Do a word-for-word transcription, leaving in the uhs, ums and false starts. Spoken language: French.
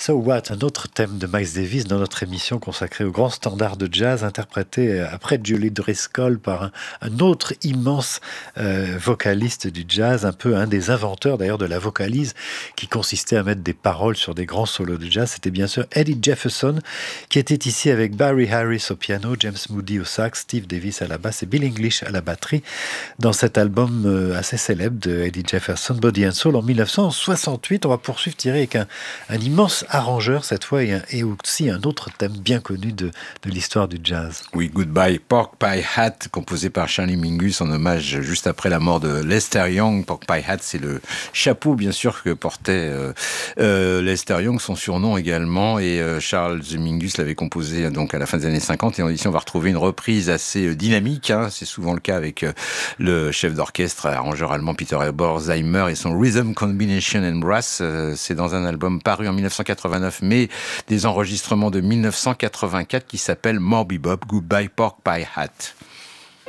So What, un autre thème de Miles Davis dans notre émission consacrée aux grands standards de jazz, interprété après Julie Driscoll par un, un autre immense euh, vocaliste du jazz, un peu un des inventeurs d'ailleurs de la vocalise, qui consistait à mettre des paroles sur des grands solos de jazz. C'était bien sûr Eddie Jefferson, qui était ici avec Barry Harris au piano, James Moody au sax, Steve Davis à la basse et Bill English à la batterie, dans cet album euh, assez célèbre de Eddie Jefferson, Body and Soul, en dix-neuf cent soixante-huit. On va poursuivre, Thierry, avec un, un immense arrangeur cette fois et, un, et aussi un autre thème bien connu de, de l'histoire du jazz. Oui, Goodbye Pork Pie Hat, composé par Charlie Mingus en hommage juste après la mort de Lester Young. Pork Pie Hat, c'est le chapeau bien sûr que portait euh, euh, Lester Young, son surnom également, et euh, Charles Mingus l'avait composé donc à la fin des années cinquante. Et ici on va retrouver une reprise assez dynamique, hein. C'est souvent le cas avec euh, le chef d'orchestre, arrangeur allemand Peter Borzheimer et son Rhythm Combination and Brass. Euh, c'est dans un album paru en dix-neuf cent quatre-vingt-neuf, mais des enregistrements de dix-neuf cent quatre-vingt-quatre qui s'appelle More Bebop, Goodbye Pork Pie Hat.